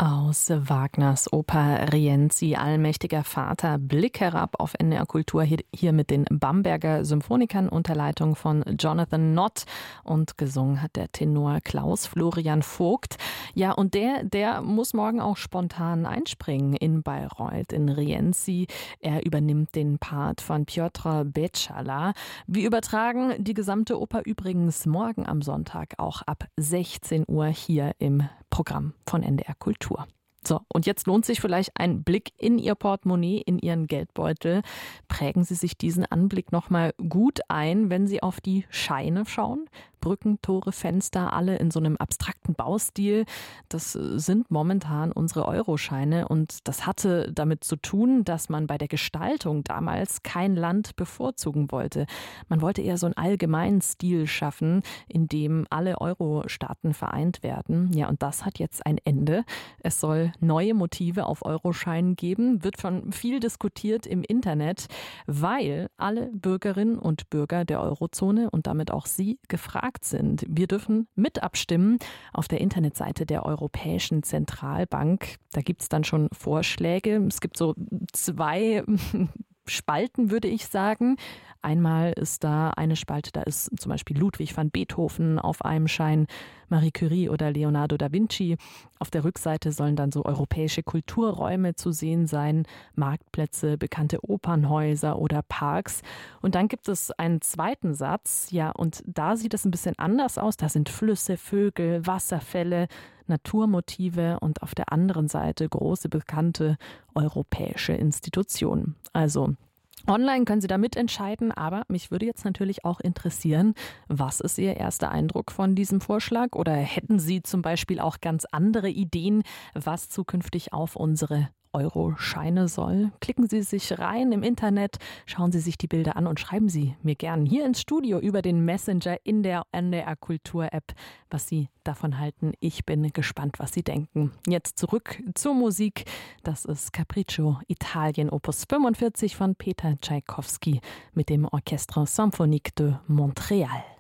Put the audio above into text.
Aus Wagners Oper Rienzi, Allmächtiger Vater, Blick herab auf NDR Kultur, hier mit den Bamberger Symphonikern unter Leitung von Jonathan Nott, und gesungen hat der Tenor Klaus Florian Vogt. Ja, und der muss morgen auch spontan einspringen in Bayreuth, in Rienzi. Er übernimmt den Part von Piotr Beczala. Wir übertragen die gesamte Oper übrigens morgen am Sonntag auch ab 16 Uhr hier im Programm von NDR Kultur. So, und jetzt lohnt sich vielleicht ein Blick in Ihr Portemonnaie, in Ihren Geldbeutel. Prägen Sie sich diesen Anblick nochmal gut ein, wenn Sie auf die Scheine schauen. Brücken, Tore, Fenster, alle in so einem abstrakten Baustil. Das sind momentan unsere Euroscheine, und das hatte damit zu tun, dass man bei der Gestaltung damals kein Land bevorzugen wollte. Man wollte eher so einen allgemeinen Stil schaffen, in dem alle Euro-Staaten vereint werden. Ja, und das hat jetzt ein Ende. Es soll neue Motive auf Euroscheinen geben, wird schon viel diskutiert im Internet, weil alle Bürgerinnen und Bürger der Eurozone und damit auch Sie gefragt sind. Wir dürfen mit abstimmen auf der Internetseite der Europäischen Zentralbank. Da gibt es dann schon Vorschläge. Es gibt so 2 Spalten, würde ich sagen. Einmal ist da eine Spalte, da ist zum Beispiel Ludwig van Beethoven auf einem Schein, Marie Curie oder Leonardo da Vinci. Auf der Rückseite sollen dann so europäische Kulturräume zu sehen sein, Marktplätze, bekannte Opernhäuser oder Parks. Und dann gibt es einen zweiten Satz, ja, und da sieht es ein bisschen anders aus. Da sind Flüsse, Vögel, Wasserfälle, Naturmotive und auf der anderen Seite große, bekannte europäische Institutionen. Also online können Sie da mitentscheiden, aber mich würde jetzt natürlich auch interessieren, was ist Ihr erster Eindruck von diesem Vorschlag? Oder hätten Sie zum Beispiel auch ganz andere Ideen, was zukünftig auf unsere Euroscheine soll? Klicken Sie sich rein im Internet, schauen Sie sich die Bilder an und schreiben Sie mir gern hier ins Studio über den Messenger in der NDR Kultur App, was Sie davon halten. Ich bin gespannt, was Sie denken. Jetzt zurück zur Musik. Das ist Capriccio Italien Opus 45 von Peter Tschaikowski mit dem Orchestre Symphonique de Montréal.